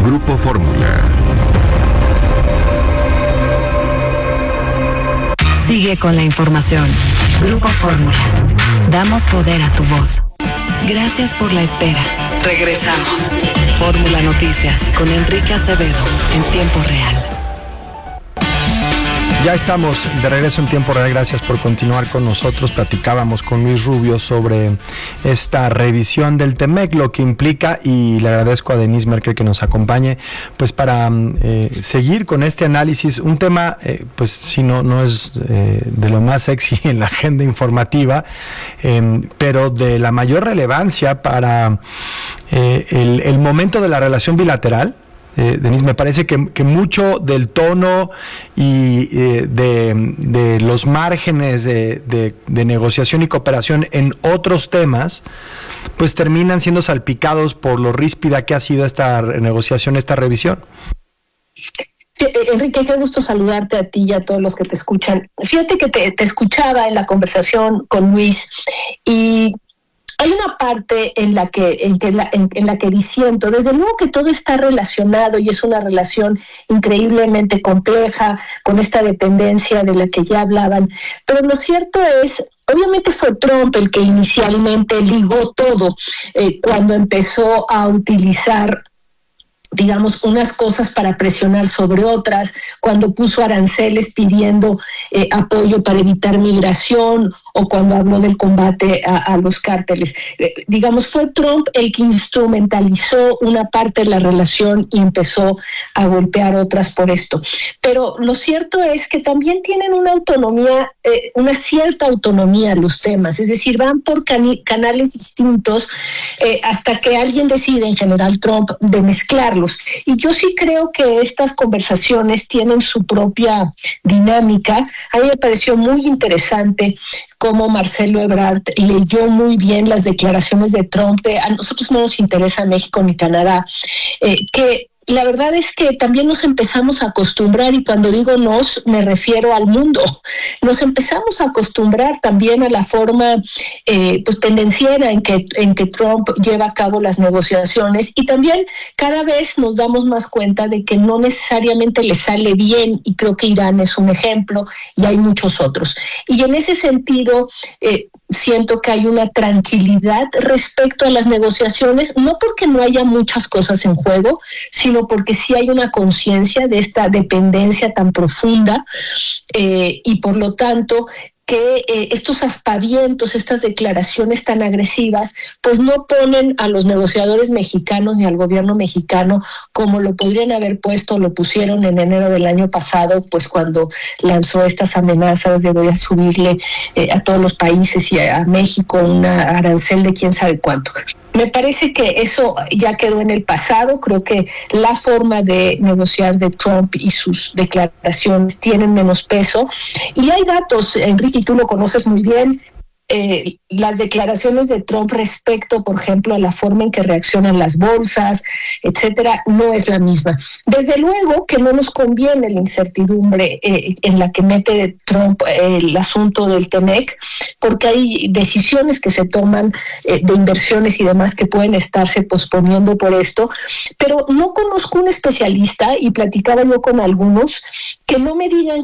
Grupo Fórmula. Sigue con la información. Grupo Fórmula. Damos poder a tu voz. Gracias por la espera. Regresamos. Fórmula Noticias con Enrique Acevedo en tiempo real. Ya estamos de regreso en tiempo real. Gracias por continuar con nosotros. Platicábamos con Luis Rubio sobre esta revisión del TEMEC, lo que implica, y le agradezco a Denise Merker que nos acompañe pues para seguir con este análisis. Un tema pues si no es de lo más sexy en la agenda informativa, pero de la mayor relevancia para el momento de la relación bilateral. Denise, me parece que mucho del tono y de los márgenes de negociación y cooperación en otros temas, pues terminan siendo salpicados por lo ríspida que ha sido esta negociación, esta revisión. Sí, Enrique, qué gusto saludarte a ti y a todos los que te escuchan. Fíjate que te escuchaba en la conversación con Luis y hay una parte en la que disiento. Desde luego que todo está relacionado y es una relación increíblemente compleja con esta dependencia de la que ya hablaban. Pero lo cierto es, obviamente fue Trump el que inicialmente ligó todo cuando empezó a utilizar, digamos, unas cosas para presionar sobre otras, cuando puso aranceles pidiendo apoyo para evitar migración, o cuando habló del combate a los cárteles. Digamos, fue Trump el que instrumentalizó una parte de la relación y empezó a golpear otras por esto. Pero lo cierto es que también tienen una autonomía, una cierta autonomía los temas, es decir, van por canales distintos hasta que alguien decide, en general Trump, de mezclarlos. Y yo sí creo que estas conversaciones tienen su propia dinámica. A mí me pareció muy interesante cómo Marcelo Ebrard leyó muy bien las declaraciones de Trump de a nosotros no nos interesa México ni Canadá, que la verdad es que también nos empezamos a acostumbrar, y cuando digo nos, me refiero al mundo. Nos empezamos a acostumbrar también a la forma pues pendenciera en que Trump lleva a cabo las negociaciones, y también cada vez nos damos más cuenta de que no necesariamente le sale bien, y creo que Irán es un ejemplo, y hay muchos otros. Y en ese sentido, siento que hay una tranquilidad respecto a las negociaciones, no porque no haya muchas cosas en juego, sino porque sí hay una conciencia de esta dependencia tan profunda y por lo tanto que estos aspavientos, estas declaraciones tan agresivas, pues no ponen a los negociadores mexicanos ni al gobierno mexicano como lo podrían haber puesto, lo pusieron en enero del año pasado, pues cuando lanzó estas amenazas de voy a subirle a todos los países y a México una arancel de quién sabe cuánto. Me parece que eso ya quedó en el pasado. Creo que la forma de negociar de Trump y sus declaraciones tienen menos peso. Y hay datos, Enrique, y tú lo conoces muy bien, las declaraciones de Trump respecto, por ejemplo, a la forma en que reaccionan las bolsas, etcétera, no es la misma. Desde luego que no nos conviene la incertidumbre en la que mete Trump el asunto del TEMEC, porque hay decisiones que se toman de inversiones y demás que pueden estarse posponiendo por esto, pero no conozco un especialista, y platicaba yo con algunos, que no me digan